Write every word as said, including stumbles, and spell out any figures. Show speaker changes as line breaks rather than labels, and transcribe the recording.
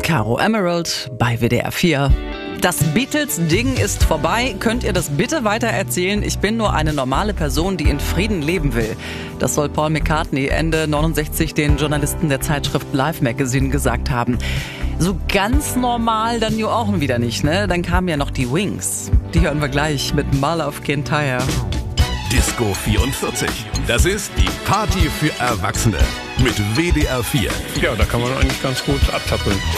Caro Emerald bei W D R vier. Das Beatles-Ding ist vorbei. Könnt ihr das bitte weitererzählen? Ich bin nur eine normale Person, die in Frieden leben will. Das soll Paul McCartney Ende neunundsechzig den Journalisten der Zeitschrift Life Magazine gesagt haben. So ganz normal dann ja auch wieder nicht, ne? Dann kamen ja noch die Wings. Die hören wir gleich mit Mall of Kintyre.
Disco vierundvierzig. Das ist die Party für Erwachsene mit W D R vier.
Ja, da kann man eigentlich ganz gut abtappeln.